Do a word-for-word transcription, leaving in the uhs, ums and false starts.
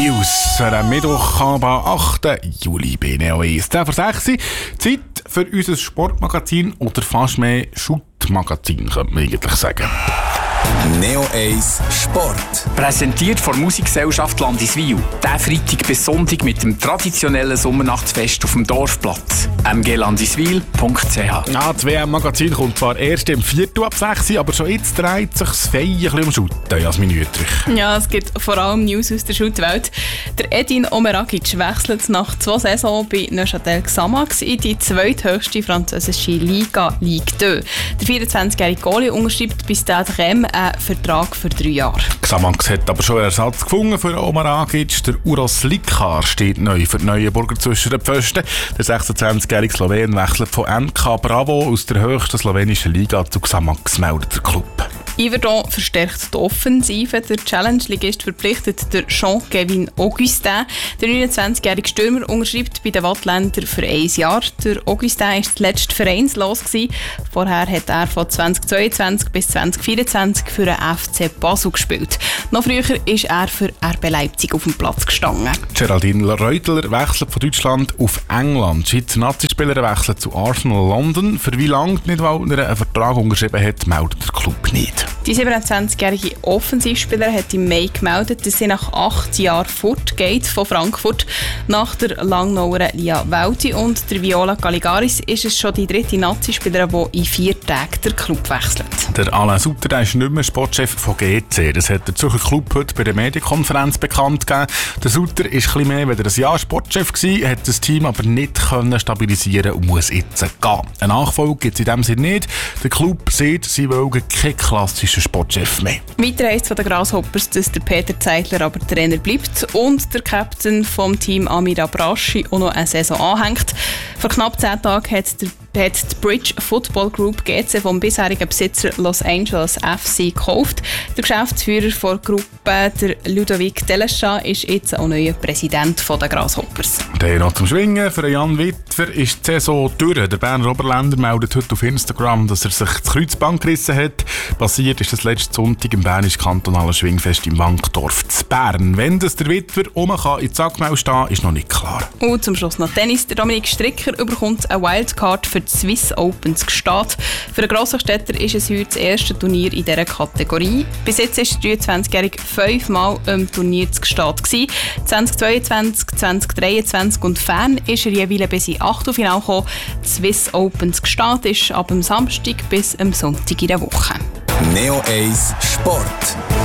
News am Mittwochabend, achten Juli bei Neo eins. zehn vor sechs. Zeit für unser Sportmagazin oder fast mehr Shoot-Magazin, könnte man eigentlich sagen. Neo eins Sport. Präsentiert von der Musikgesellschaft Landiswil. Der Freitag bis Sonntag mit dem traditionellen Sommernachtsfest auf dem Dorfplatz. m g landiswil punkt c h. Ja, das W M-Magazin kommt zwar erst im Viertel ab sechs, aber schon jetzt dreht sich das Fein ein bisschen um Shooten, Jasmin Wüttrich. Ja, es gibt vor allem News aus der Shootwelt. Der Edin Omeragic wechselt nach zwei Saisons bei Neuchâtel Xamax in die zweithöchste französische Liga, Ligue zwei. Der vierundzwanzigjährige Goalie unterschreibt bis Stade Reims einen Vertrag für drei Jahre. Xamax hat aber schon einen Ersatz gefunden für Omeragic. Der Uros Likar steht neu für die Neuenburger zwischen den Pfosten. Der sechsundzwanzigjährige Slowen wechselt von N K Bravo aus der höchsten slowenischen Liga zu Xamax, meldet der Club. Yverdon verstärkt die Offensive. Der Challenge-Ligist verpflichtet der Jean-Kevin Augustin. Der neunundzwanzigjährige Stürmer unterschreibt bei den Wattländern für ein Jahr. Der Augustin war zuletzt vereinslos gewesen. Vorher hat er von zweitausendzweiundzwanzig bis zweitausendvierundzwanzig für den F C Basel gespielt. Noch früher ist er für R B Leipzig auf dem Platz gestanden. Geraldine Reutler wechselt von Deutschland auf England. Die Schweizer Nazispieler wechselt zu Arsenal London. Für wie lange nicht Waldner einen Vertrag unterschrieben hat, meldet der Club nicht. Die siebenundzwanzigjährige Offensivspieler hat im Mai gemeldet, dass sie nach acht Jahren fortgeht von Frankfurt. Nach der Langnauer Lia Welti und der Viola Caligaris ist es schon die dritte Nazi-Spieler, die in vier Tagen den Club wechselt. Der Alain Sutter der ist nicht mehr Sportchef von G C. Das hat der Zürcher Club heute bei der Medienkonferenz bekannt gegeben. Der Sutter war etwas mehr als ein Jahr Sportchef gewesen, hat das Team aber nicht können stabilisieren und muss jetzt gehen. Eine Nachfolge gibt es in dem Sinne nicht. Der Club sieht, sie wollen keine klassischen Sportchef mehr. Weiter heisst von den Grasshoppers, dass der Peter Zeitler aber Trainer bleibt und der Captain vom Team Amir Abraschi auch noch eine Saison anhängt. Vor knapp zehn Tagen hat der hat die Bridge Football Group G C vom bisherigen Besitzer Los Angeles F C gekauft. Der Geschäftsführer der Gruppe, der Ludovic Delechat, ist jetzt auch neuer Präsident der Grasshoppers. Der noch zum Schwingen. Für Jan Wittwer ist die Saison durch. Der Berner Oberländer meldet heute auf Instagram, dass er sich das Kreuzband gerissen hat. Passiert ist das letzte Sonntag im Bernisch-Kantonalen Schwingfest im Wankdorf zu Bern. Wenn das der Wittwer oben kann in die Sackmaul stehen, ist noch nicht klar. Und zum Schluss noch Tennis. Der Dominik Stricker bekommt eine Wildcard für die Swiss Open zu Gstaad. Für den Grossenstädter ist es heute das erste Turnier in dieser Kategorie. Bis jetzt war der dreiundzwanzigjährige fünfmal im Turnier zu Gstaad. zweitausendzweiundzwanzig, zweitausenddreiundzwanzig und fern ist er jeweils bis in Achtelfinale gekommen. Die Swiss Open zu Gstaad ist ab dem Samstag bis am Sonntag in der Woche. Neo eins Sport.